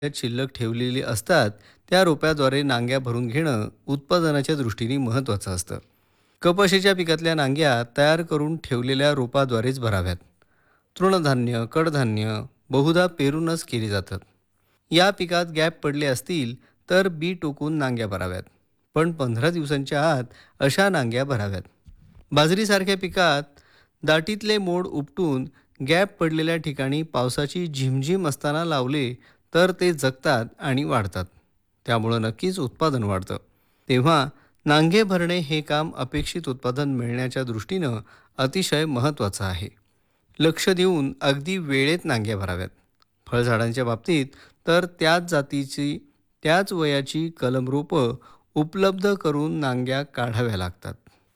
त्यात शिल्लक ठेवलेली असतात त्या रोप्याद्वारे नांग्या भरून घेणं उत्पादनाच्या दृष्टीने महत्त्वाचं असतं. कपाशीच्या पिकातल्या नांग्या तयार करून ठेवलेल्या रोपाद्वारेच भराव्यात. तृणधान्य, कडधान्य बहुधा पेरूनच केली जातात. या पिकात गॅप पडले असतील तर बी टोकून नांग्या भराव्यात, पण 15 दिवसांच्या आत अशा नांग्या भराव्यात. बाजरीसारख्या पिकात दाटीतले मोड उपटून गॅप पडलेल्या ठिकाणी पावसाची झिमझिम असताना लावले तर ते जगतात आणि वाढतात. त्यामुळं नक्कीच उत्पादन वाढतं. तेव्हा नांगे भरणे हे काम अपेक्षित उत्पादन मिळण्याच्या दृष्टीनं अतिशय महत्त्वाचं आहे. लक्ष देऊन अगदी वेळेत नांग्या भराव्यात. फळझाडांच्या बाबतीत तर त्याच जातीची त्याच वयाची कलम रोपं उपलब्ध करून नांग्या काढाव्या लागतात.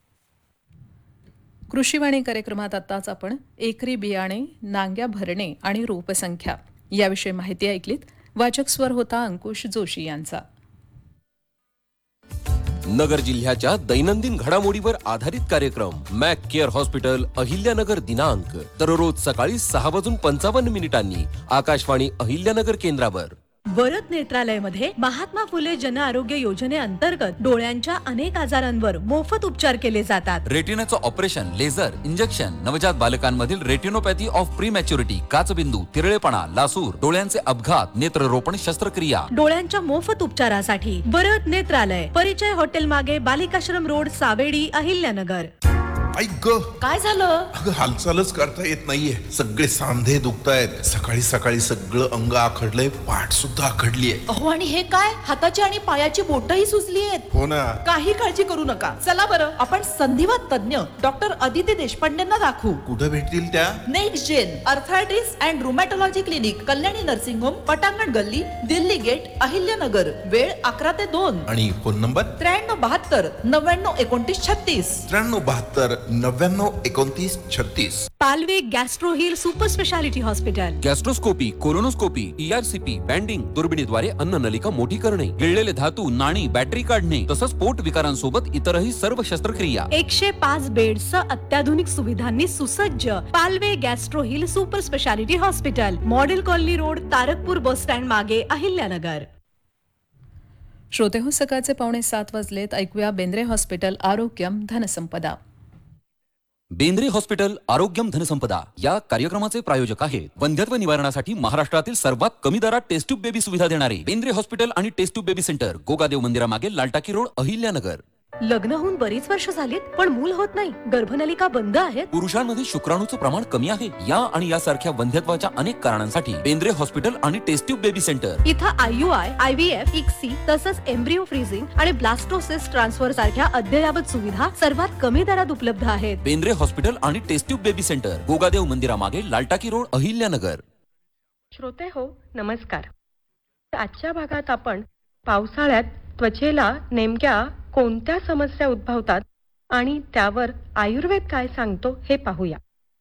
कृषीवाणी कार्यक्रमात आताच आपण एकरी बियाणे, नांग्या भरणे आणि रोपसंख्या याविषयी माहिती ऐकलीत. वाचक स्वर होता अंकुश जोशी यांचा. नगर जिल्ह्याच्या दैनंदिन घडामोडीवर आधारित कार्यक्रम मॅक केअर हॉस्पिटल अहिल्यानगर दिनांक दररोज सकाळी 6:55 आकाशवाणी अहिल्यानगर केंद्रावर. वरद नेत्रालयमध्ये महात्मा फुले जन आरोग्य योजनेअंतर्गत डोळ्यांच्या अनेक आजारांवर मोफत उपचार केले जातात. रेटिनाचं ऑपरेशन, लेझर, इंजेक्शन, नवजात बालकांमधील रेटिनोपॅथी ऑफ प्रीमॅच्युरिटी, काचबिंदू, तिरळेपणा, लासूर, डोळ्यांचे अपघात, नेत्ररोपण शस्त्रक्रिया. डोळ्यांच्या मोफत उपचारासाठी वरद नेत्रालय, परिचय हॉटेल मागे, बालिकाश्रम रोड, सावेडी, अहिल्यानगर. ऐक ग, काय झालं? अगं हालचालच करता येत नाहीये. सगळे सांधे दुखतायत. सकाळी सकाळी सगळं अंग आखडलंय, पाठ सुद्धा आखडलीये. अहो, आणि हे काय? हाताची आणि पायाची बोटही सुजली आहेत. हो ना. काही काळजी करू नका. चला बरं, आपण संधिवात तज्ञ डॉक्टर अदिती देशपांडेंना दाखवू. कुठं भेटतील त्या? Next gen arthritis and रुमॅटॉलॉजी clinic, Kalyani nursing home, पटांगण गल्ली, दिल्ली गेट, अहिल्यानगर. वेळ 11 ते 2. आणि phone number 7372 99 29 36. 9372 99 29 36. Palve gastro hill super speciality hospital. गॅस्ट्रोस्कोपी, colonoscopy, ERCP, banding, दुर्बिणीद्वारे अन्ननलिका मोठी करणे, गिळलेले धातू, नाणी, बॅटरी काढणे, तसंच पोट विकारांसोबत इतरही सर्व शस्त्रक्रिया. 105 बेड्सचं अत्याधुनिक सुविधांनी सुसज्ज Palve gastro hill super speciality hospital, model colony road, Tarakpur bus stand मागे, अहिल्यानगर. श्रोते हो, सकाळचे 6:45 वाजलेत. ऐकूया बेंद्रे हॉस्पिटल आरोग्यम धनसंपदा. बेंद्रे हॉस्पिटल आरोग्यम धनसंपदा या कार्यक्रमाचे प्रायोजक आहेत वंध्यत्व निवारणासाठी महाराष्ट्रातील सर्वात कमी दरात टेस्ट ट्यूब बेबी सुविधा देणारे बेंद्रे हॉस्पिटल आणि taste tube baby centre, Gogadev मंदिरामागे, लालटाकी road, Ahilyanagar. लग्न होऊन बरीच वर्ष झालीत पण मूल होत नाही. गर्भनलिका बंद आहेत. पुरुषांमध्ये शुक्राणूचं प्रमाण कमी आहे. या आणि यासारख्या वंध्यत्वाच्या अनेक कारणांसाठी बेंद्रे हॉस्पिटल आणि टेस्ट ट्यूब बेबी सेंटर इथं IUI, IVF, ICSI तसंच एम्ब्रिओ फ्रीजिंग आणि ब्लास्टोसिस ट्रान्सफर सारख्या अद्ययावत सुविधा सर्वात कमी दरात उपलब्ध आहेत. बेंद्रे हॉस्पिटल आणि taste tube baby centre, Gogadev मंदिरामागे, लालटाकी road, Ahilyanagar. श्रोते हो, नमस्कार. आजच्या भागात आपण पावसाळ्यात त्वचेला नेमक्या कोणत्या समस्या उद्भवतात आणि त्यावर आयुर्वेद काय सांगतो हे पाहूया.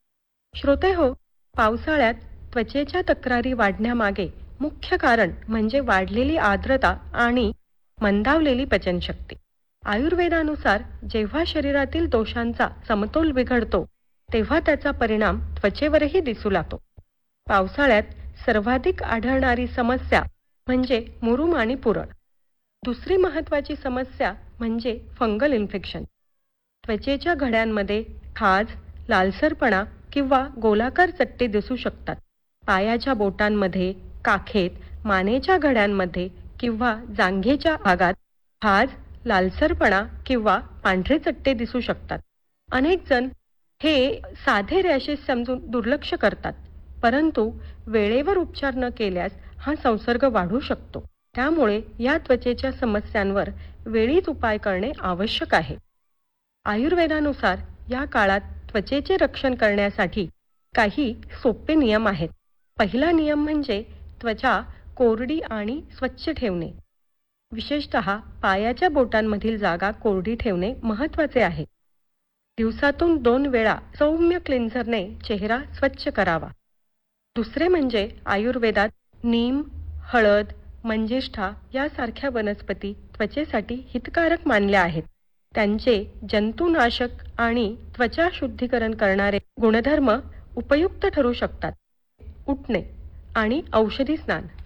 श्रोते हो, पावसाळ्यात त्वचेच्या तक्रारी वाढण्यामागे मुख्य कारण म्हणजे वाढलेली आर्द्रता आणि मंदावलेली पचनशक्ती. आयुर्वेदानुसार जेव्हा शरीरातील दोषांचा समतोल बिघडतो तेव्हा त्याचा परिणाम त्वचेवरही दिसू लागतो. पावसाळ्यात सर्वाधिक आढळणारी समस्या म्हणजे मुरूम आणि पुरळ. दुसरी महत्त्वाची समस्या म्हणजे फंगल इन्फेक्शन. त्वचेच्या घड्यांमध्ये खाज, लालसरपणा किंवा गोलाकार चट्टे दिसू शकतात. पायाच्या बोटांमध्ये, काखेत, मानेच्या घड्यांमध्ये किंवा जांघेच्या भागात खाज, लालसरपणा किंवा पांढरे चट्टे दिसू शकतात. अनेक जण हे साधे रॅशेस समजून दुर्लक्ष करतात, परंतु वेळेवर उपचार न केल्यास हा संसर्ग वाढू शकतो. त्यामुळे या त्वचेच्या समस्यांवर वेळीच उपाय करणे आवश्यक आहे. आयुर्वेदानुसार या काळात त्वचेचे रक्षण करण्यासाठी काही सोपे नियम आहेत. पहिला नियम म्हणजे त्वचा कोरडी आणि स्वच्छ ठेवणे. विशेषतः पायाच्या बोटांमधील जागा कोरडी ठेवणे महत्त्वाचे आहे. दिवसातून 2 वेळा सौम्य क्लिन्झरने चेहरा स्वच्छ करावा. दुसरे म्हणजे आयुर्वेदात नीम, हळद, मंजिष्ठा यासारख्या वनस्पती त्वचेसाठी हितकारक मानल्या आहेत. त्यांचे जंतुनाशक आणि त्वचा शुद्धीकरण करणारे गुणधर्म उपयुक्त ठरू शकतात. उठणे आणि औषधी स्नान